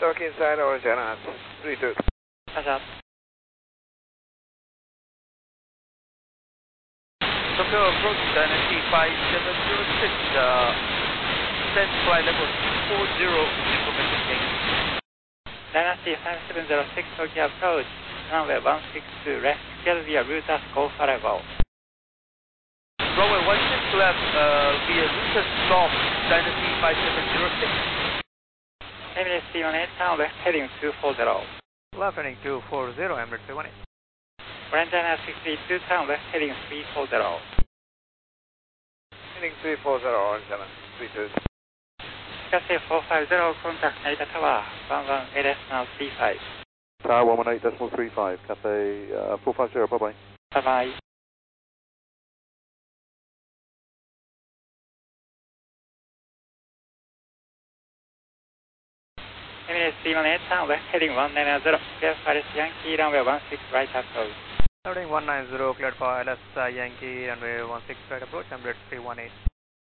Talk inside or Janas, 32. Roger. Tokyo approach Dynasty 5706, set flight level 40, information change. Dynasty 5706 Tokyo approach, runway 162 left, schedule via Routas Golf arrival. Runway 16 left, via Routas Golf, Dynasty 5706. Emirates 318, turn left heading 240. Left heading 240, Emirates 318. Brandana 632, turn left heading 340. Heading 340 or Janas, 32. Taxi 450, contact Narita Tower, 11AS35. Tower 118.35, Cathay 450, bye-bye. Bye-bye. Emirates 318, turn left heading 190, clear for LS Yankee, runway 16 right approach. Heading 190, cleared for LS Yankee, runway 16 right approach, Emirates 318.